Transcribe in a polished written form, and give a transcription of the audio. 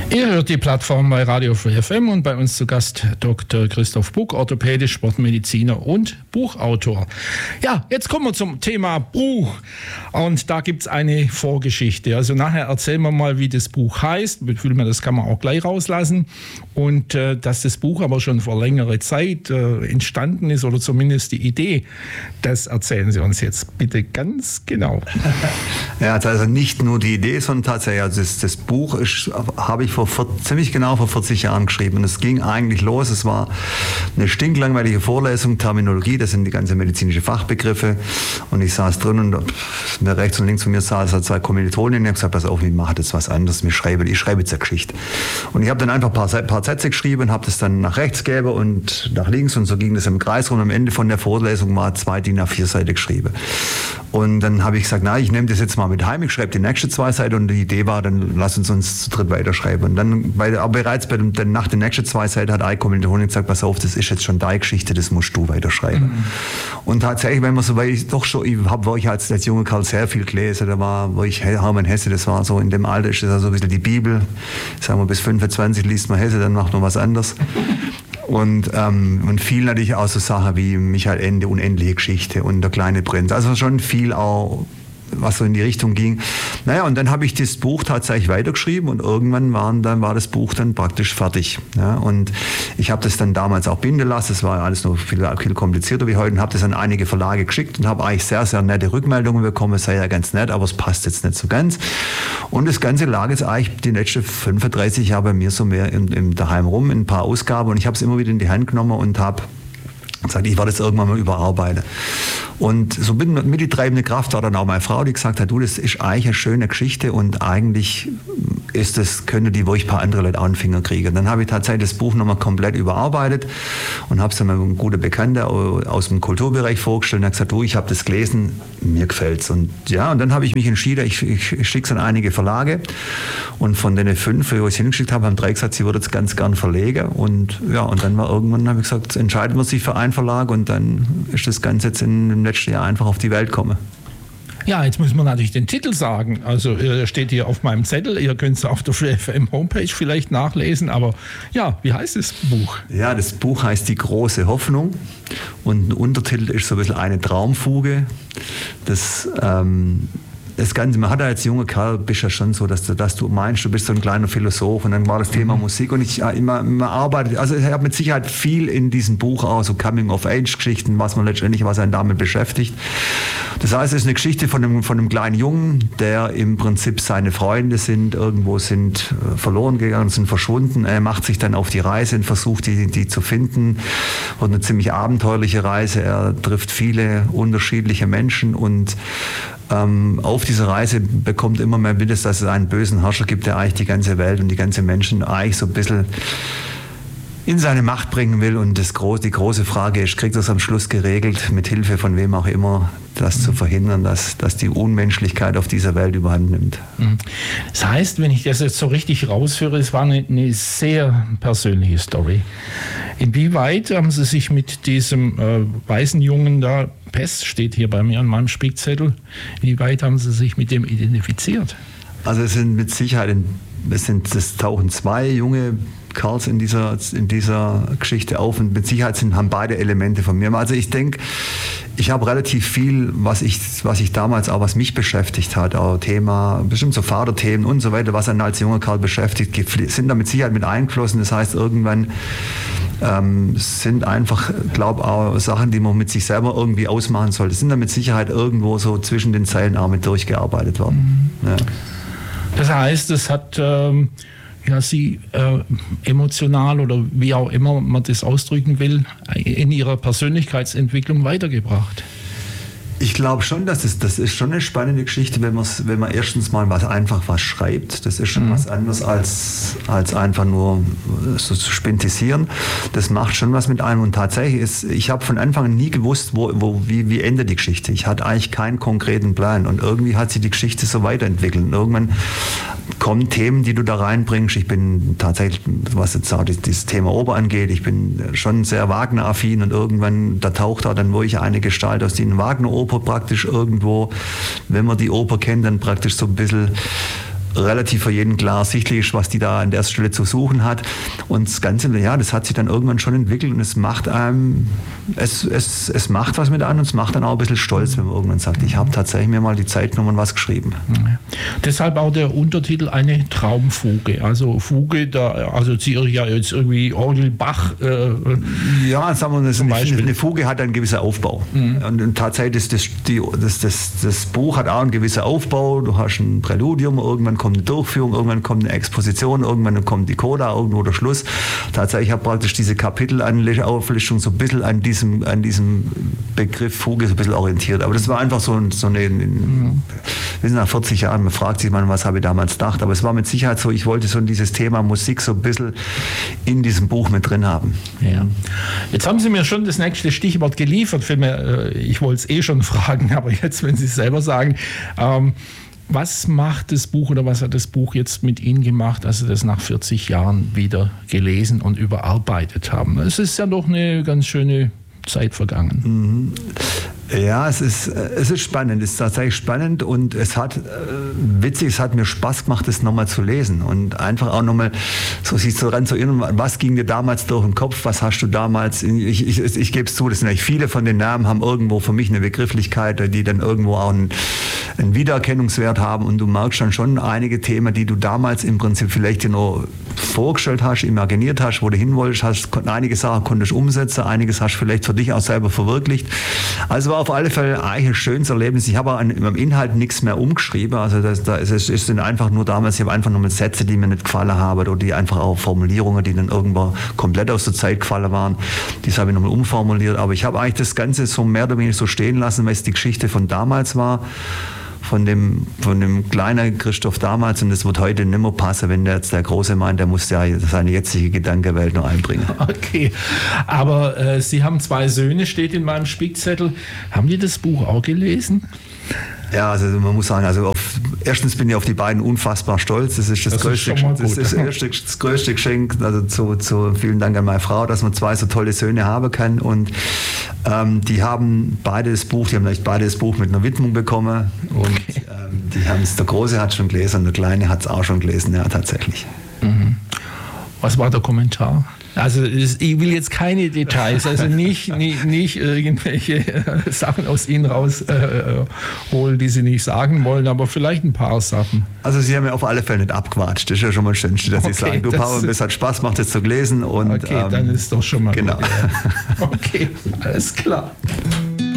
Ihr hört die Plattform bei Radio Free FM und bei uns zu Gast Dr. Christoph Buck, Orthopäde, Sportmediziner und Buchautor. Ja, jetzt kommen wir zum Thema Buch und da gibt es eine Vorgeschichte. Also nachher erzählen wir mal, wie das Buch heißt. Das kann man auch gleich rauslassen und dass das Buch aber schon vor längerer Zeit entstanden ist oder zumindest die Idee, das erzählen Sie uns jetzt bitte ganz genau. Ja, also nicht nur die Idee, sondern tatsächlich, also das Buch habe ich ziemlich genau vor 40 Jahren geschrieben. Und es ging eigentlich los. Es war eine stinklangweilige Vorlesung, Terminologie, das sind die ganzen medizinische Fachbegriffe. Und ich saß drin und rechts und links von mir saßen zwei Kommilitonen. Und ich habe gesagt, pass auf, ich mache jetzt was anderes. Ich schreibe jetzt eine Geschichte. Und ich habe dann einfach ein paar Sätze geschrieben und habe das dann nach rechts gegeben und nach links. Und so ging das im Kreis rum. Am Ende von der Vorlesung war 2 DIN A4 Seiten geschrieben. Und dann habe ich gesagt, na, ich nehme das jetzt mal mit heim, ich schreibe die nächste 2 Seiten. Und die Idee war, dann lass uns zu dritt weiterschreiben. Und dann, bereits nach den nächsten 2 Seiten hat ein Kommilitonin gesagt, pass auf, das ist jetzt schon deine Geschichte, das musst du weiterschreiben. Mhm. Und tatsächlich, wenn man so, weil ich als junger Kerl sehr viel gelesen, war ich Hermann Hesse, das war so in dem Alter, ist das also ein bisschen die Bibel. Sagen wir, bis 25 liest man Hesse, dann macht man was anderes. Und viel natürlich auch so Sachen wie Michael Ende, Unendliche Geschichte und Der kleine Prinz. Also schon viel auch, was so in die Richtung ging. Naja, und dann habe ich das Buch tatsächlich weitergeschrieben und irgendwann war das Buch dann praktisch fertig. Ja, und ich habe das dann damals auch binden lassen, es war alles noch viel komplizierter wie heute, und habe das an einige Verlage geschickt und habe eigentlich sehr, sehr nette Rückmeldungen bekommen, es sei ja ganz nett, aber es passt jetzt nicht so ganz. Und das Ganze lag jetzt eigentlich die letzten 35 Jahre bei mir so mehr im Daheim rum, in ein paar Ausgaben, und ich habe es immer wieder in die Hand genommen und habe gesagt, ich werde das irgendwann mal überarbeiten. Und so mit die treibende Kraft war dann auch meine Frau, die gesagt hat, du, das ist eigentlich eine schöne Geschichte und eigentlich könnte die wohl ein paar andere Leute auch einen Finger kriegen. Dann habe ich tatsächlich das Buch nochmal komplett überarbeitet und habe es dann mal einem guten Bekannten aus dem Kulturbereich vorgestellt und habe gesagt, du, ich habe das gelesen, mir gefällt's. Und ja, und dann habe ich mich entschieden, ich schicke es an einige Verlage und von den 5, wo ich es hingeschickt habe, haben 3 gesagt, sie würden es ganz gern verlegen. Und ja, und dann war irgendwann, habe ich gesagt, entscheiden wir sich für einen Verlag und dann ist das Ganze jetzt im letzten Jahr einfach auf die Welt gekommen. Ja, jetzt muss man natürlich den Titel sagen. Also steht hier auf meinem Zettel, ihr könnt es auf der Free FM Homepage vielleicht nachlesen, aber ja, wie heißt das Buch? Ja, das Buch heißt Die große Hoffnung und ein Untertitel ist so ein bisschen Eine Traumfuge. Das Ganze, man hat ja als junger Kerl, bist ja schon so, dass du meinst, du bist so ein kleiner Philosoph, und dann war das Thema Musik und ich immer arbeite, also ich habe mit Sicherheit viel in diesem Buch auch so Coming-of-Age-Geschichten, was einen damit beschäftigt. Das heißt, es ist eine Geschichte von einem kleinen Jungen, der im Prinzip seine Freunde sind verloren gegangen, sind verschwunden. Er macht sich dann auf die Reise und versucht, die zu finden. Wird eine ziemlich abenteuerliche Reise. Er trifft viele unterschiedliche Menschen und auf dieser Reise bekommt immer mehr mit, dass es einen bösen Herrscher gibt, der eigentlich die ganze Welt und die ganzen Menschen eigentlich so ein bisschen in seine Macht bringen will. Und die große Frage ist, kriegt er es am Schluss geregelt, mit Hilfe von wem auch immer, das zu verhindern, dass die Unmenschlichkeit auf dieser Welt überhand nimmt. Das heißt, wenn ich das jetzt so richtig raushöre, es war eine sehr persönliche Story. Inwieweit haben Sie sich mit diesem weißen Jungen da, Pest steht hier bei mir an meinem Spickzettel, inwieweit haben Sie sich mit dem identifiziert? Also es sind mit Sicherheit, es tauchen 2 junge Kerls in dieser Geschichte auf und mit Sicherheit haben beide Elemente von mir. Also ich denke, ich habe relativ viel, was ich damals auch, was mich beschäftigt hat, auch Thema, bestimmt so Vaterthemen und so weiter, was einen als junger Kerl beschäftigt, sind da mit Sicherheit mit eingeflossen. Das heißt, irgendwann sind einfach, glaube auch Sachen, die man mit sich selber irgendwie ausmachen sollte, sind da mit Sicherheit irgendwo so zwischen den Zeilen auch mit durchgearbeitet worden. Ja. Das heißt, es hat Sie emotional oder wie auch immer man das ausdrücken will, in Ihrer Persönlichkeitsentwicklung weitergebracht? Ich glaube schon, das ist schon eine spannende Geschichte, wenn man erstens mal was schreibt. Das ist schon was anderes als einfach nur so zu spintisieren. Das macht schon was mit einem. Und tatsächlich ich habe von Anfang an nie gewusst, wie endet die Geschichte. Ich hatte eigentlich keinen konkreten Plan. Und irgendwie hat sich die Geschichte so weiterentwickelt. Und irgendwann kommen Themen, die du da reinbringst. Ich bin tatsächlich, was jetzt auch dieses Thema Oper angeht, ich bin schon sehr Wagner-affin und irgendwann, da taucht auch dann wirklich eine Gestalt aus den Wagner-Oper praktisch irgendwo, wenn man die Oper kennt, dann praktisch so ein bisschen relativ für jeden klar ersichtlich ist, was die da an der Stelle zu suchen hat. Und das Ganze, ja, das hat sich dann irgendwann schon entwickelt und es macht einem, es macht was mit einem und es macht dann auch ein bisschen stolz, wenn man irgendwann sagt, ich habe tatsächlich mir mal die Zeit genommen und was geschrieben. Ja. Deshalb auch der Untertitel Eine Traumfuge. Also Fuge, da assoziiere ich ja jetzt irgendwie Orgel Bach. Ja, sagen wir, eine Fuge hat einen gewissen Aufbau. Und tatsächlich das Buch hat auch einen gewissen Aufbau. Du hast ein Präludium, irgendwann kommt eine Durchführung, irgendwann kommt eine Exposition, irgendwann kommt die Coda, irgendwo der Schluss. Tatsächlich habe praktisch diese Kapitelauflistung so ein bisschen an diesem Begriff Fuge so ein bisschen orientiert. Aber das war einfach so eine, wir sind nach 40 Jahren, man fragt sich mal, was habe ich damals gedacht, aber es war mit Sicherheit so, ich wollte so dieses Thema Musik so ein bisschen in diesem Buch mit drin haben. Ja. Jetzt haben Sie mir schon das nächste Stichwort geliefert, ich wollte es schon fragen, aber jetzt, wenn Sie es selber sagen, was macht das Buch oder was hat das Buch jetzt mit Ihnen gemacht, als Sie das nach 40 Jahren wieder gelesen und überarbeitet haben? Es ist ja doch eine ganz schöne Zeit vergangen. Ja, es ist spannend, es ist tatsächlich spannend und es hat mir Spaß gemacht, es nochmal zu lesen und einfach auch nochmal so sich daran zu erinnern, was ging dir damals durch den Kopf, was hast du damals, ich gebe es zu, das sind eigentlich viele von den Namen haben irgendwo für mich eine Begrifflichkeit, die dann irgendwo auch einen Wiedererkennungswert haben und du merkst dann schon einige Themen, die du damals im Prinzip vielleicht dir nur vorgestellt hast, imaginiert hast, wo du hin wolltest, einige Sachen konntest umsetzen, einiges hast du vielleicht für dich auch selber verwirklicht. Also war auf alle Fälle eigentlich ein schönes Erlebnis. Ich habe im Inhalt nichts mehr umgeschrieben. Also es sind einfach nur damals, ich habe einfach nur mit Sätze, die mir nicht gefallen haben oder die einfach auch Formulierungen, die dann irgendwo komplett aus der Zeit gefallen waren. Die habe ich nochmal umformuliert. Aber ich habe eigentlich das Ganze so mehr oder weniger so stehen lassen, weil es die Geschichte von damals war. Von dem kleinen Christoph damals und das wird heute nicht mehr passen, wenn der Große meint, der muss ja seine jetzige Gedankenwelt noch einbringen. Okay, aber Sie haben 2 Söhne, steht in meinem Spickzettel. Haben die das Buch auch gelesen? Ja, also man muss sagen, erstens bin ich auf die beiden unfassbar stolz. Das ist das größte Geschenk. Also vielen Dank an meine Frau, dass man 2 so tolle Söhne haben kann. Und die haben beide das Buch mit einer Widmung bekommen. Und der Große hat schon gelesen und der Kleine hat es auch schon gelesen, ja, tatsächlich. Mhm. Was war der Kommentar? Also ich will jetzt keine Details, also nicht irgendwelche Sachen aus Ihnen rausholen, die Sie nicht sagen wollen, aber vielleicht ein paar Sachen. Also Sie haben ja auf alle Fälle nicht abgewatscht. Das ist ja schon mal das Schönste, dass Sie sagen, du Papa, es hat Spaß gemacht, das zu lesen. Und, okay, dann ist doch schon mal genau. gut. Ja. Okay, alles klar.